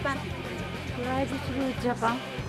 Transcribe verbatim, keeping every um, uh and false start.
ャパンって言って大丈夫。 ドライブスルージャパン。